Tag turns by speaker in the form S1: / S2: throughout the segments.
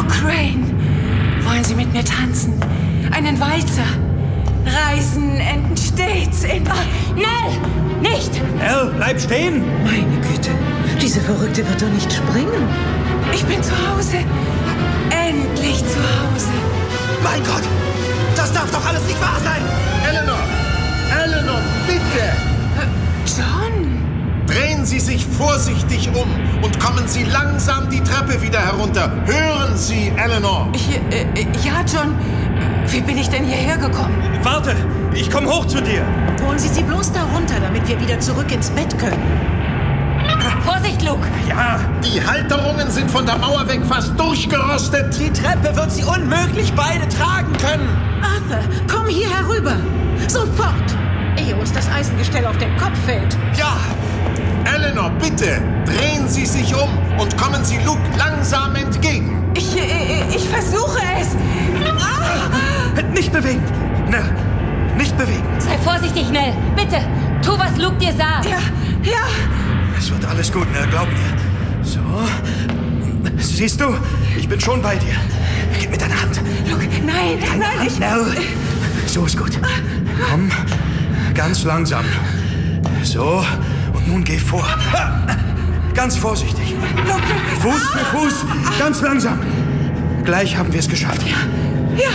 S1: Crane, wollen Sie mit mir tanzen? Einen Walzer? Reisen enden stets in...
S2: Nell, nicht!
S3: Nell, bleib stehen!
S4: Meine Güte, diese Verrückte wird doch nicht springen.
S1: Ich bin zu Hause. Endlich zu Hause.
S5: Mein Gott, das darf doch alles nicht wahr sein!
S6: Eleanor, bitte!
S1: John?
S6: Drehen Sie sich vorsichtig um und kommen Sie langsam die Treppe wieder herunter. Hören Sie, Eleanor!
S1: Ja, John. Wie bin ich denn hierher gekommen?
S3: Warte, ich komme hoch zu dir.
S4: Holen Sie sie bloß da runter, damit wir wieder zurück ins Bett können.
S2: Vorsicht, Luke!
S3: Ja,
S6: Die Halterungen sind von der Mauer weg fast durchgerostet.
S5: Die Treppe wird sie unmöglich beide tragen können.
S4: Arthur, komm hier herüber. Sofort, ehe uns das Eisengestell auf den Kopf fällt.
S6: Ja! Eleanor, bitte, drehen Sie sich um und kommen Sie Luke langsam entgegen.
S1: Ich versuche es.
S3: nicht bewegen. Nell, nicht bewegen.
S2: Sei vorsichtig, Nell. Bitte, tu, was Luke dir sagt.
S1: Ja.
S3: Es wird alles gut, Nell, glaub mir. So. Siehst du, ich bin schon bei dir. Gib mir deine Hand.
S1: Luke, nein, ich...
S3: Nell, so ist gut. Komm, ganz langsam. So, und nun geh vor. Ganz vorsichtig. Fuß für Fuß, ganz langsam. Gleich haben wir es geschafft.
S1: Ja.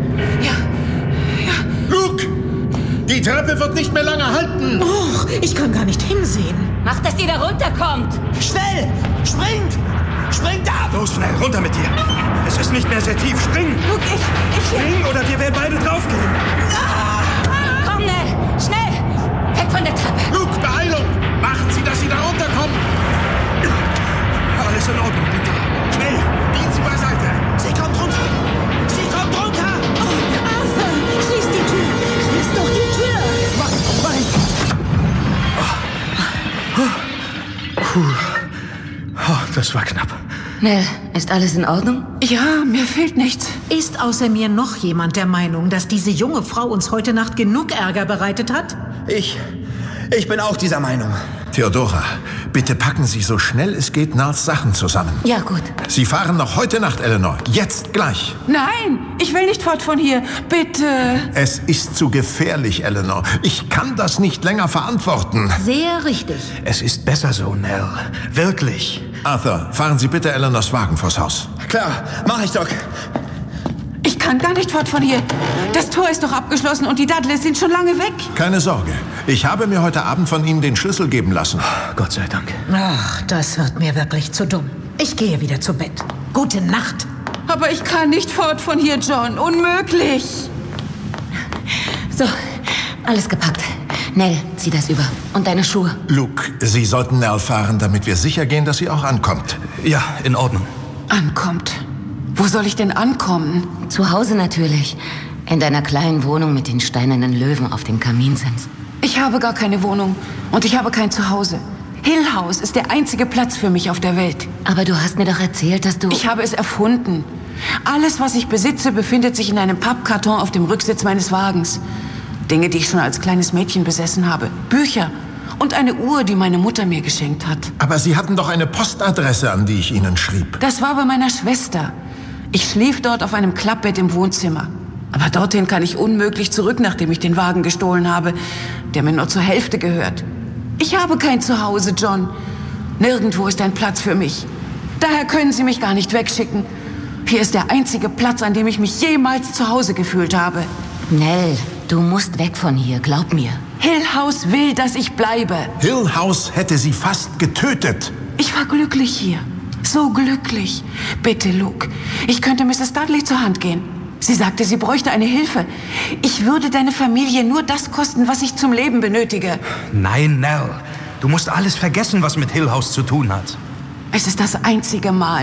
S6: Luke, die Treppe wird nicht mehr lange halten.
S4: Och, ich kann gar nicht hinsehen.
S2: Mach, dass ihr da runterkommt.
S5: Schnell, springt! Springt ab!
S3: Los, schnell, runter mit dir. Es ist nicht mehr sehr tief. Spring!
S1: Luke, ich...
S3: Spring oder wir werden beide draufgehen.
S2: Komm, Nell, schnell! Weg von der Treppe.
S6: Luke, Beeilung! Machen Sie, dass Sie da runterkommen.
S3: Alles in Ordnung, bin da. Schnell!
S6: Gehen Sie beiseite.
S5: Sie kommt runter! Sie kommt runter!
S4: Oh, Arthur, schließ die Tür. Schließ doch die Tür.
S3: Oh, das war knapp.
S2: Nell, ist alles in Ordnung?
S1: Ja, mir fehlt nichts.
S4: Ist außer mir noch jemand der Meinung, dass diese junge Frau uns heute Nacht genug Ärger bereitet hat?
S5: Ich bin auch dieser Meinung.
S6: Theodora, bitte packen Sie so schnell es geht Nels Sachen zusammen.
S2: Ja, gut.
S6: Sie fahren noch heute Nacht, Eleanor. Jetzt gleich.
S1: Nein, ich will nicht fort von hier. Bitte.
S6: Es ist zu gefährlich, Eleanor. Ich kann das nicht länger verantworten.
S4: Sehr richtig.
S3: Es ist besser so, Nell. Wirklich.
S6: Arthur, fahren Sie bitte Eleanors Wagen vors Haus.
S5: Klar, mach ich doch.
S1: Ich kann gar nicht fort von hier. Das Tor ist doch abgeschlossen und die Dudleys sind schon lange weg.
S6: Keine Sorge. Ich habe mir heute Abend von Ihnen den Schlüssel geben lassen.
S3: Gott sei Dank.
S4: Ach, das wird mir wirklich zu dumm. Ich gehe wieder zu Bett. Gute Nacht.
S1: Aber ich kann nicht fort von hier, John. Unmöglich.
S2: So, alles gepackt. Nell, zieh das über. Und deine Schuhe.
S6: Luke, Sie sollten Nell fahren, damit wir sicher gehen, dass sie auch ankommt.
S3: Ja, in Ordnung.
S1: Ankommt. Wo soll ich denn ankommen?
S2: Zu Hause natürlich. In deiner kleinen Wohnung mit den steinernen Löwen auf dem Kaminsims.
S1: Ich habe gar keine Wohnung und ich habe kein Zuhause. Hill House ist der einzige Platz für mich auf der Welt.
S2: Aber du hast mir doch erzählt, dass du...
S1: Ich habe es erfunden. Alles, was ich besitze, befindet sich in einem Pappkarton auf dem Rücksitz meines Wagens. Dinge, die ich schon als kleines Mädchen besessen habe. Bücher und eine Uhr, die meine Mutter mir geschenkt hat.
S6: Aber Sie hatten doch eine Postadresse, an die ich Ihnen schrieb.
S1: Das war bei meiner Schwester. Ich schlief dort auf einem Klappbett im Wohnzimmer. Aber dorthin kann ich unmöglich zurück, nachdem ich den Wagen gestohlen habe, der mir nur zur Hälfte gehört. Ich habe kein Zuhause, John. Nirgendwo ist ein Platz für mich. Daher können Sie mich gar nicht wegschicken. Hier ist der einzige Platz, an dem ich mich jemals zu Hause gefühlt habe.
S2: Nell, du musst weg von hier, glaub mir.
S1: Hill House will, dass ich bleibe.
S6: Hill House hätte Sie fast getötet.
S1: Ich war glücklich hier. So glücklich. Bitte, Luke. Ich könnte Mrs. Dudley zur Hand gehen. Sie sagte, sie bräuchte eine Hilfe. Ich würde deine Familie nur das kosten, was ich zum Leben benötige.
S3: Nein, Nell. Du musst alles vergessen, was mit Hill House zu tun hat.
S1: Es ist das einzige Mal,